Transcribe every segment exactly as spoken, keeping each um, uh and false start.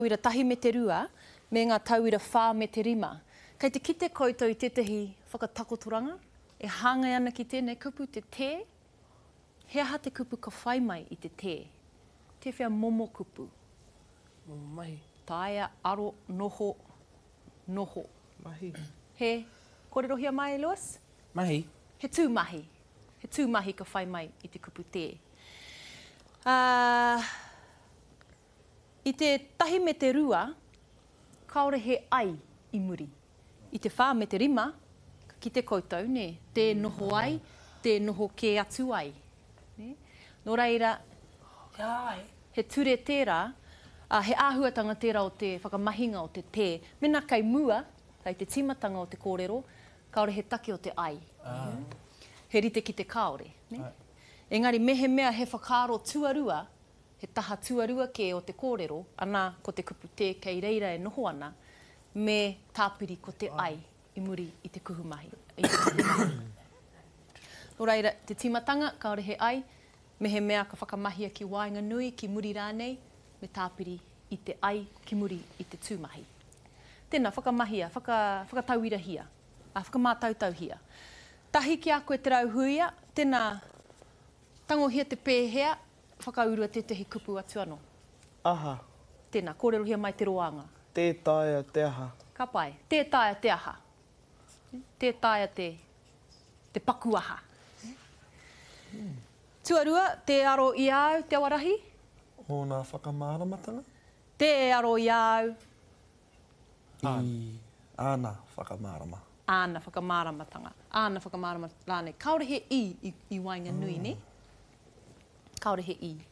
Tauira tahi me te rua, me ngā tauira whā me te rima. Kei te kite koutou i tētahi whakatakotoranga, e hāngai ana ki tēnei kupu te tē, he aha te kupu ka whai mai i te tē. Te whea momo kupu. Momo mahi. Taia, aro, noho, noho. Mahi. He, kōrerohia mai, Lewis? Mahi. He tū mahi. He tū mahi ka whai mai i te kupu tē. Uh, I te tahi me te rua, kaore he ai i muri. I te whā me te rima, ki te koutou, ne, te noho ai, te noho ke atu ai. Ne? Nō reira, he ture tērā, uh, he āhuatanga tērā o te whakamahinga o te tē. Mena kai mua, kai te timatanga o te kōrero, kaore he take o te ai. Ah. He rite ki te kaore. Ne? Engari, mehe mea he whakaaro tuarua, he taha tuarua ke o te kōrero, ana ko te kupu tē kei reira e noho ana, me tāpiri ko te ai i muri i te kuhumahi. I te kuhumahi. Nō reira, te timatanga, kaore he ai, me he mea ka whakamahia ki Wainga Nui, ki muri rānei, me tāpiri i te ai ki muri i te tūmahi. Tēnā, whakamahia, whaka, whakatauira hia, a whakamātautau hia. Tahi ki a koe te rauhuia, tēnā tangohia te pēhea, whakaurua tētahi kupu atu anō. Aha. Tēnā, kōrerohia mai te roanga. Te taia te aha. Ka pai, te taia te aha. Te taia te, te paku aha. Mm. Tuarua, te aro i au te awarahi? O nā whakamāramatanga? Te aro i au. I āna whakamārama. Āna whakamāramatanga. Āna whakamāramatanga rānei. Kaore he i i, i Wainga Nui, mm. ne? Kaore he i.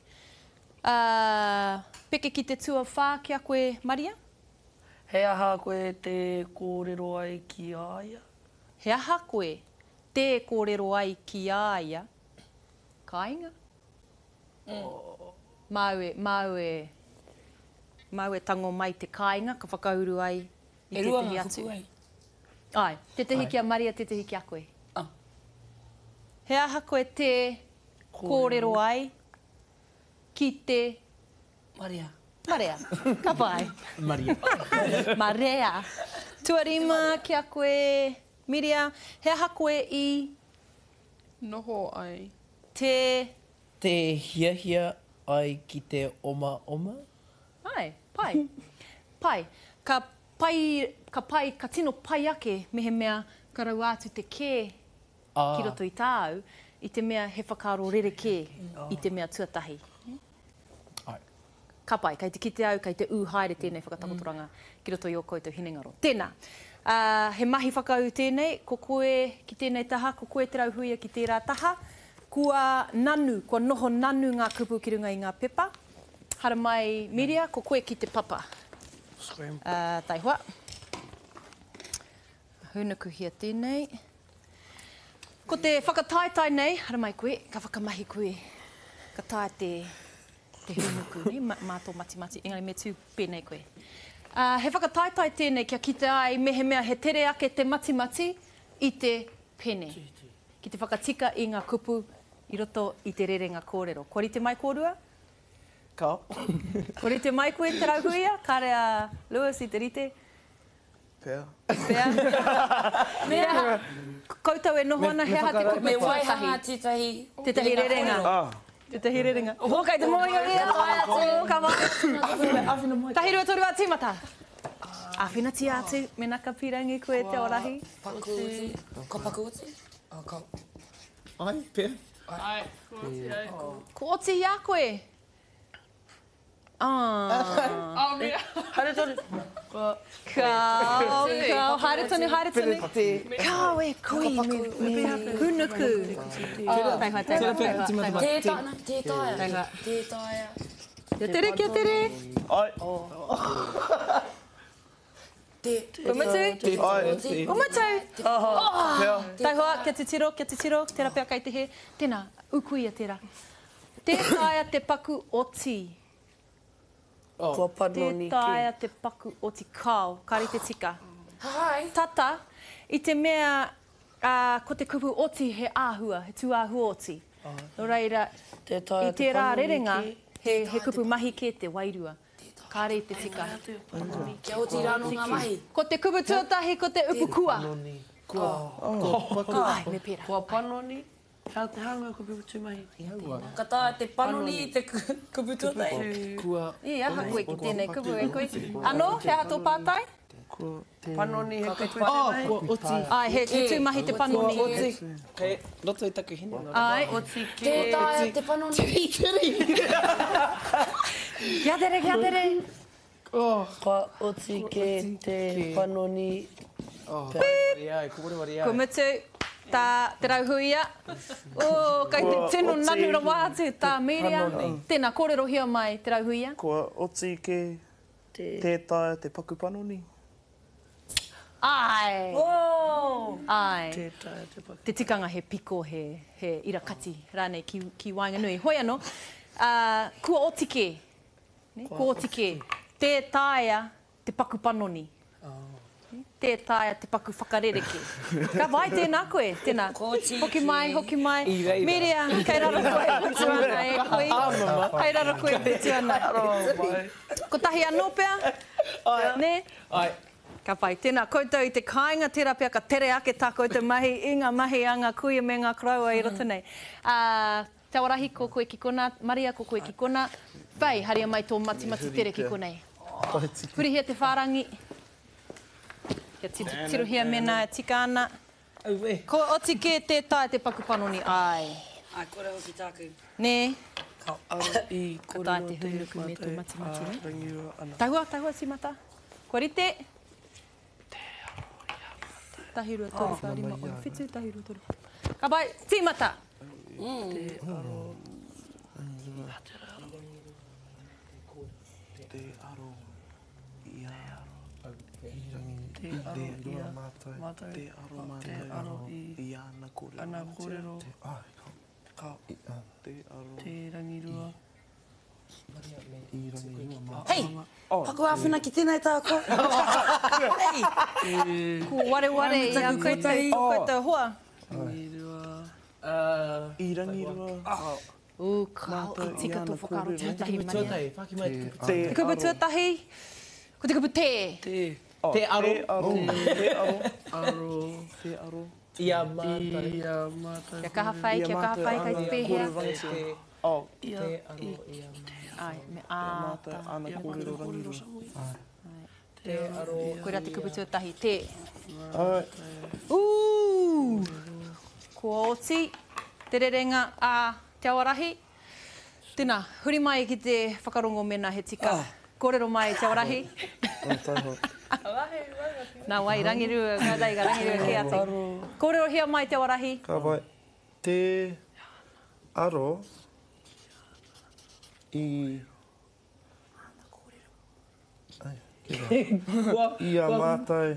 Uh, peke ki te tua whā ki a koe, Maria? He aha koe te kōrero ai ki āia. He aha koe te kōrero ai ki āia. Kāinga? Mm. Oh. Maue, maue, maue tango mai te kāinga, ka whakauru ai i e te tehi atu. ai. Ai, te tehi ki a Maria, te tehi ki a koe. Ah. He aha koe te kōrero ai ki te... Maria. Marea. Ka pai. Maria. Marea. Tuarima ki a koe, Miria. He aha koe i... Noho ai. Te... Te hiahia ai ki te oma oma. Ai, pai. Pai. Ka pai, ka pai, ka tino pai ake mehe mea ka rau atu te kē Ah. ki roto i tāu, i te mea he whakaaro rere kē Oh. i te mea tuatahi. Ai. Ka pai, kei te kite au, kei te u haere tēnei whakatakotoranga mm. ki roto i o koutou hinengaro. Tēnā, uh, he mahi whakau tēnei, ko koe ki tēnei taha, ko koe te rauhuia ki tērā taha, kua nanu, kua noho nanu ngā kupu ki runga i ngā pepa. Hara mai, Miria, ko koe ki te papa. Uh, tai hoa. Hunuku hia tēnei. Ko te whakataetai nei, hara mai koe, ka whakamahi koe, ka tae te, te hunuku ni, mātō mati mati, engari me tū pēnei koe. Uh, he whakataetai tēnei kia kite ai mehe mea he tere ake te mati mati i te pene. Ki te whakatika i ngā kupu i roto i te rerenga kōrero. Ko rite mai kōrua? Ka. Ko rite mai koe te rauhuia? Kare a Lewis i te rite? Pea. Pea? Mea, koutou e noho ana, he aha te kupu Me waihanga tuatahi. tētahi... Tētahi rerenga. Ah. Tētahi rerenga. O, kei te moinga mea, ai atu, ka wā. Tahi rua toru a tīmata. Āwhina ti atu, me naka pirangi koe te orahi. Paku uti. Ko paku uti? Oh, ko. Ai, pea. Ai, ko oti ai. Ko oti i a koe. Ah. Oh, mea. Haere toru. Kau, kau, haere tonu, haere tonu. Kau e koe me, me hunuku. Tai hoa, tai hoa, tai hoa, tai hoa. Te tāna, te taia. Tai hoa. Te taia. Kia tere, kia tere. Ai. Te... Ko matu? Ai. Ko matu? Pea. Tai hoa, kia te tiro, kia te tiro. Tērā pia kai te he. Tēnā, ukuia tērā. Te taia te paku oti. Kua pano ni Te taia te paku oti kau. Kari te tika. Hai. Tata, i te mea, uh, ko te kupu oti he āhua, he tū āhua oti. Nō reira, Te taia i te tērā pano ni rerenga, ki. he, he kupu mahi ke te wairua. Kāre i te tika. Kia oti rāno ngā mahi. Ko te kupu tuatahi, ko te upu kua. Kua. Ai, me pera. Kua panoni. Hea te hanga ko pipu tūmahi. Ka tā te panoni i te kupu tuatai. Kua. I aha koe ki tēnei kupu e koe. Ano, he ato pātai? Panoni he kupu Oh, tūmahi. kua oti. Ai, he te tūmahi te panoni. Kei, roto i taku hine. Ai, Oti Te ke... tāia te panoni. kia tere, kia tere. Kua oti ke te panoni. Oh, wari ai, ko wari ai. Ko mutu, tā te rauhuia. O, kai te tino nanura wātu, tā miria. Tēnā, kōrero hia mai te rauhuia. Kua oti ke te tāia te paku panoni. Ai, Oh! ai. Te taia te paki. Te tikanga he piko, he, he irakati rānei ki, ki Wainganui. Hoi anō, uh, kua otike, ne? Kua otike, te tāia te paku panoni. Ne? Te tāia te paku whakarereke. Ka vai tēnā koe, tēnā. Hoki mai, hoki mai. Miria, kei raro koe putu ana e koe. Kei raro koe putu ana. Ko tahi anō pea, ne? Ai. Ka pai, tēnā koutou i te kāinga terapia, ka tere ake tā koutou mahi, i ngā mahi a ngā kuia me ngā kraua i roto nei. Uh, te awarahi ko koe ki kona, Maria ko koe ki kona, whai, haria mai tō mati mati tere ki konei. Purihia te whārangi. Kia tiru, tiruhia mena e tika ana. Au we. Ko oti ke te tae te paku panoni, ai. Ai, kore hoki tāku. Ne, Ka ara i ka kore tae no te te hunuku me tō mati mati, ne? Rangiroa ana. Tahua, tahua si mata. Kua rite. Tahirua toru whārima o whitu, tahirua toru. Ka pai, tīmata. Te aro ia Te aro ia mātai. mātai. Te aro Te mātai. aro i I ana kōrero. ana kōrero. Ka Te aro te rangirua. i rangi mātai. Hei! Paku āwhina ki tēnei tāko. Hei! Ko ware ware i a koe te, koe te hoa. Rangirua. Uh, I rangi rua. U, kau, i tika tō whakaro tuatahi mania. tuatai, whaki mai te kupu. Te Te kupu tuatahi, ko te kupu te. Te Te aro. Te aro. Te aro. aro. Te aro. Ia mātai. Ia mātai. Kia kaha whai, kia kaha whai, kai te pēhea. Te, Oh, Ia te aro ia mātai. Ai, me ā. mātai. Ana kōrero rangi rua. Te aro. Koe rā te kupu tuatahi, te. Ai. Uu! Ko oti, te rerenga a te awarahi. Tēnā, huri mai ki te whakarongo mena he tika. Kōrero mai te awarahi. O taiho. Nā wai, rangirua, ngā daiga, rangirua ki atu. Kōrero hia mai te awarahi. Ka vai. Te aro i... I a mātai.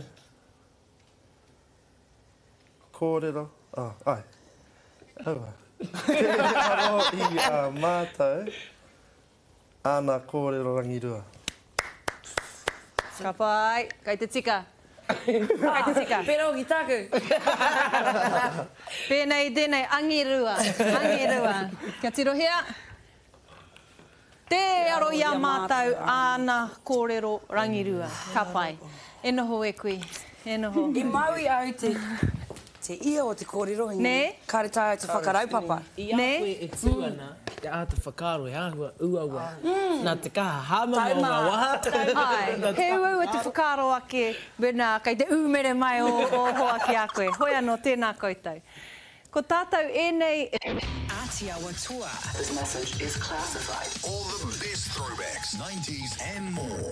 Kōrero. Ah, ai. Aua. Te aro i a mātai. Ana kōrero rangirua. Ka pai, kai te tika. Kai te tika. Pera hoki tāku. Pēnei, tēnei, angirua. Angirua. Kia tirohia. Te aro i a mātau, ana kōrero rangirua. Ka pai. E noho e koe. E noho. I maui au te... Te ia o te kōrero. Ne? Kāre tāia te whakaraupapa. I Ne? a koe e tūana, te a te whakaro e ahua uaua. Nā te kaha hama o ngā waha. Ai, he ua te whakaro ake, bena, kai te umere mai o, o hoa ki a koe. Hoi anō, tēnā koutou. Ko tātou ēnei... Atiawa Tour. This message is classified. All the best throwbacks, nineties and more.